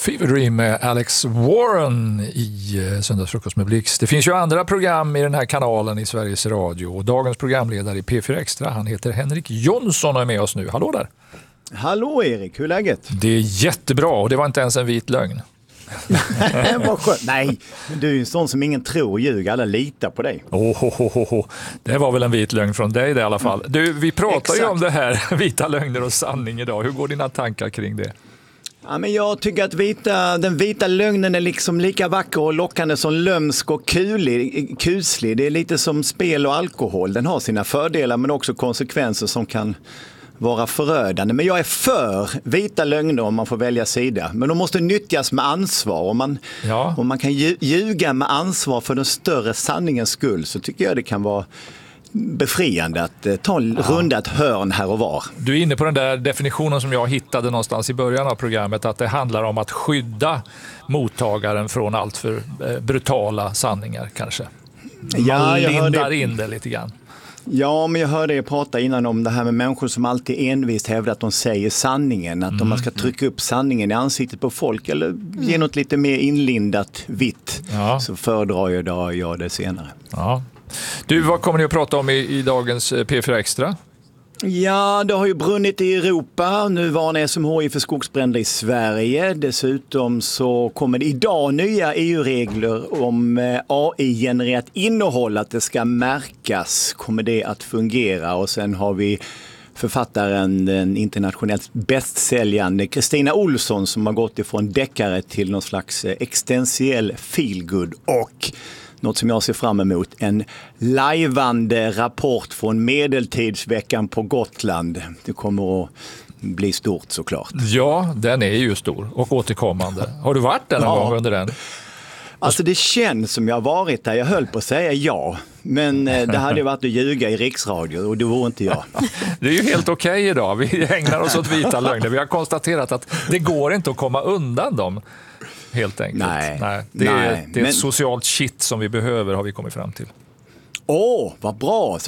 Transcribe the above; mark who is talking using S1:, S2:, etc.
S1: Fever Dream med Alex Warren i Söndagsfrukost med Blix. Det finns ju andra program i den här kanalen i Sveriges Radio. Och dagens programledare i P4 Extra, han heter Henrik Jonsson och är med oss nu. Hallå där!
S2: Hallå Erik, hur är läget?
S1: Det är jättebra och det var inte ens en vit lögn.
S2: Vad skönt. Nej, du är ju en sån som ingen tror och ljuger, alla litar på dig.
S1: Det var väl en vit lögn från dig i alla fall. Du, vi pratar ju om det här, vita lögner och sanning idag. Hur går dina tankar kring det?
S2: Ja, men jag tycker att den vita lögnen är liksom lika vacker och lockande som lömsk och kuslig. Det är lite som spel och alkohol. Den har sina fördelar men också konsekvenser som kan vara förödande. Men jag är för vita lögner om man får välja sida. Men de måste nyttjas med ansvar. Om man kan ljuga med ansvar för den större sanningens skull, så tycker jag det kan vara befriande att ta en runda ett hörn här och var.
S1: Du är inne på den där definitionen som jag hittade någonstans i början av programmet, att det handlar om att skydda mottagaren från allt för brutala sanningar kanske. Man lindar in det lite grann.
S2: Ja, men jag hörde er prata innan om det här med människor som alltid envist hävdar att de säger sanningen. Att om man ska trycka upp sanningen i ansiktet på folk eller ge något lite mer inlindat vitt, så föredrar jag det senare.
S1: Ja. Du, vad kommer ni att prata om i dagens P4 Extra?
S2: Ja, det har ju brunnit i Europa. Nu varnar SMHI för skogsbränder i Sverige. Dessutom så kommer det idag nya EU-regler om AI-genererat innehåll, att det ska märkas. Kommer det att fungera? Och sen har vi författaren, den internationellt bästsäljande Kristina Olsson, som har gått ifrån deckare till någon slags existentiell feelgood, och något som jag ser fram emot, en lajvande rapport från medeltidsveckan på Gotland. Det kommer att bli stort såklart. Ja,
S1: den är ju stor och återkommande. Har du varit där någon gång under den?
S2: Alltså det känns som jag har varit där. Jag höll på att säga ja. Men det hade varit att ljuga i riksradio och det vore inte jag.
S1: Det är ju helt okej idag. Vi ägnar oss åt vita lögner. Vi har konstaterat att det går inte att komma undan dem. Helt enkelt. Nej. Det är ett socialt shit som vi behöver, har vi kommit fram till.
S2: Vad bra!